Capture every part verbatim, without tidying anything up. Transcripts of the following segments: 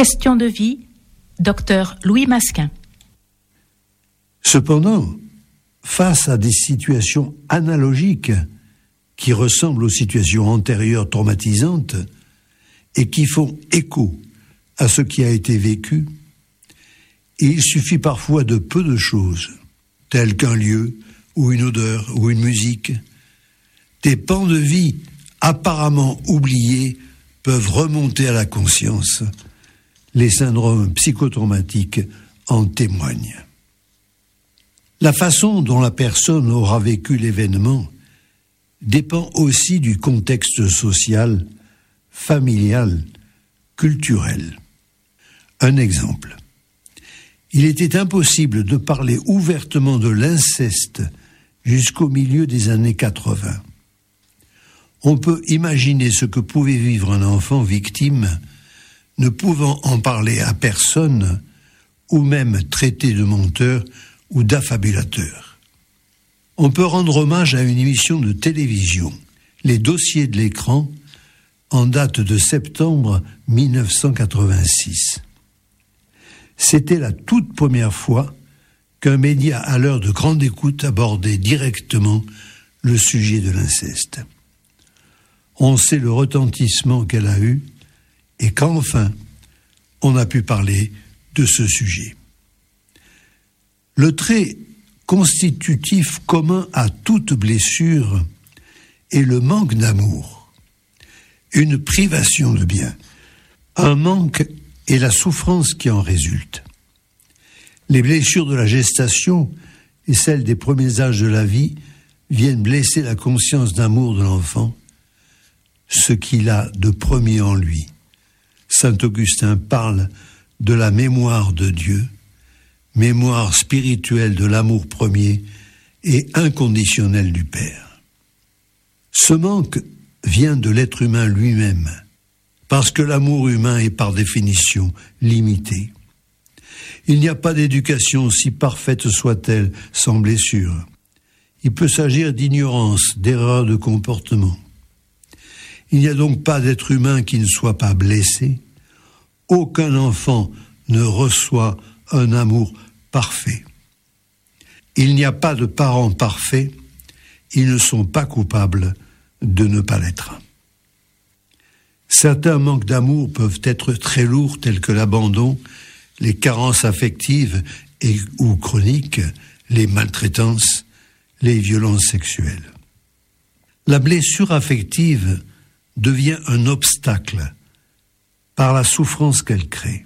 Question de vie, docteur Louis Masquin. Cependant, face à des situations analogiques qui ressemblent aux situations antérieures traumatisantes et qui font écho à ce qui a été vécu, il suffit parfois de peu de choses, telles qu'un lieu ou une odeur ou une musique. Des pans de vie apparemment oubliés peuvent remonter à la conscience. Les syndromes psychotraumatiques en témoignent. La façon dont la personne aura vécu l'événement dépend aussi du contexte social, familial, culturel. Un exemple. Il était impossible de parler ouvertement de l'inceste jusqu'au milieu des années quatre-vingts. On peut imaginer ce que pouvait vivre un enfant victime, ne pouvant en parler à personne, ou même traité de menteur ou d'affabulateur. On peut rendre hommage à une émission de télévision, Les Dossiers de l'écran, en date de septembre mille neuf cent quatre-vingt-six. C'était la toute première fois qu'un média à l'heure de grande écoute abordait directement le sujet de l'inceste. On sait le retentissement qu'elle a eu et qu'enfin, on a pu parler de ce sujet. Le trait constitutif commun à toute blessure est le manque d'amour, une privation de bien, un manque et la souffrance qui en résulte. Les blessures de la gestation et celles des premiers âges de la vie viennent blesser la conscience d'amour de l'enfant, ce qu'il a de premier en lui. Saint Augustin parle de la mémoire de Dieu, mémoire spirituelle de l'amour premier et inconditionnel du Père. Ce manque vient de l'être humain lui-même, parce que l'amour humain est par définition limité. Il n'y a pas d'éducation, si parfaite soit-elle, sans blessure. Il peut s'agir d'ignorance, d'erreur de comportement. Il n'y a donc pas d'être humain qui ne soit pas blessé. Aucun enfant ne reçoit un amour parfait. Il n'y a pas de parents parfaits. Ils ne sont pas coupables de ne pas l'être. Certains manques d'amour peuvent être très lourds, tels que l'abandon, les carences affectives et ou chroniques, les maltraitances, les violences sexuelles. La blessure affective devient un obstacle par la souffrance qu'elle crée.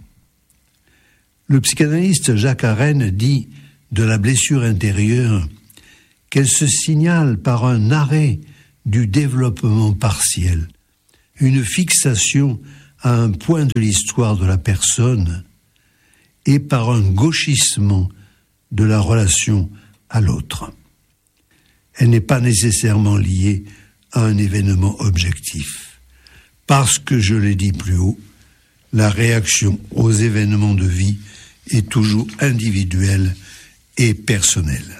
Le psychanalyste Jacques Arène dit de la blessure intérieure qu'elle se signale par un arrêt du développement partiel, une fixation à un point de l'histoire de la personne et par un gauchissement de la relation à l'autre. Elle n'est pas nécessairement liée à un événement objectif, parce que, je l'ai dit plus haut, la réaction aux événements de vie est toujours individuelle et personnelle.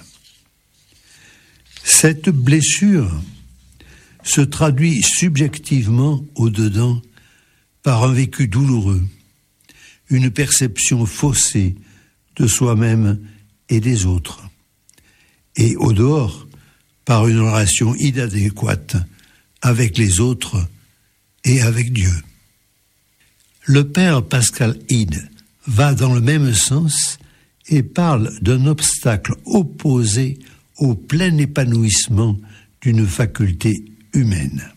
Cette blessure se traduit subjectivement au-dedans par un vécu douloureux, une perception faussée de soi-même et des autres, et au dehors par une relation inadéquate avec les autres et avec Dieu. Le père Pascal Hide va dans le même sens et parle d'un obstacle opposé au plein épanouissement d'une faculté humaine.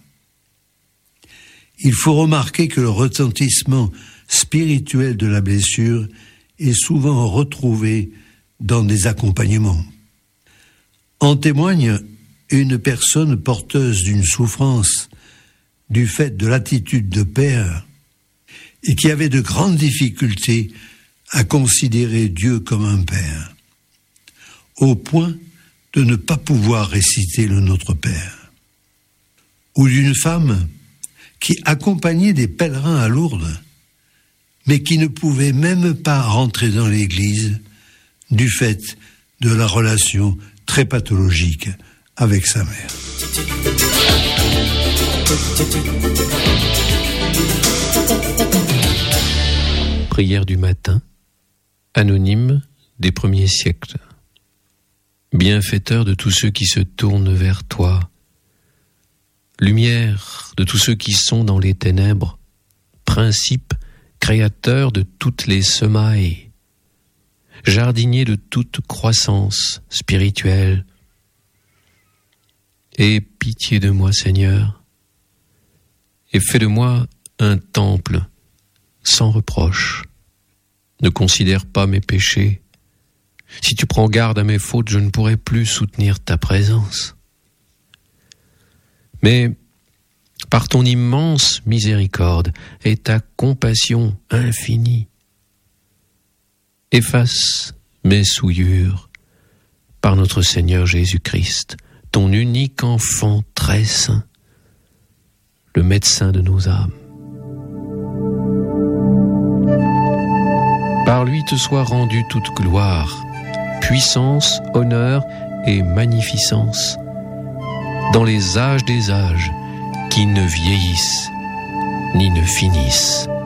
Il faut remarquer que le retentissement spirituel de la blessure est souvent retrouvé dans des accompagnements. En témoigne une personne porteuse d'une souffrance du fait de l'attitude de père et qui avait de grandes difficultés à considérer Dieu comme un père, au point de ne pas pouvoir réciter le Notre Père. Ou d'une femme qui accompagnait des pèlerins à Lourdes, mais qui ne pouvait même pas rentrer dans l'église du fait de la relation très pathologique avec sa mère. Prière du matin, anonyme des premiers siècles. Bienfaiteur de tous ceux qui se tournent vers toi, lumière de tous ceux qui sont dans les ténèbres, principe créateur de toutes les semailles, jardinier de toute croissance spirituelle. Aie pitié de moi, Seigneur, et fais de moi un temple sans reproche. Ne considère pas mes péchés. Si tu prends garde à mes fautes, je ne pourrai plus soutenir ta présence. Mais par ton immense miséricorde et ta compassion infinie, efface mes souillures par notre Seigneur Jésus-Christ, ton unique enfant très saint, le médecin de nos âmes. Par lui te soit rendue toute gloire, puissance, honneur et magnificence, dans les âges des âges, qui ne vieillissent ni ne finissent.